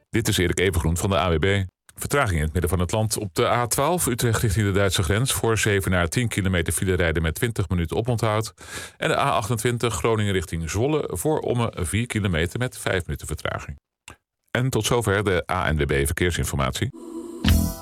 Dit is Erik Evengroen van de AWB. Vertraging in het midden van het land op de A12 Utrecht richting de Duitse grens. Voor Zevenaar 10 kilometer file rijden met 20 minuten oponthoud. En de A28 Groningen richting Zwolle voor Ommen 4 kilometer met 5 minuten vertraging. En tot zover de ANWB Verkeersinformatie.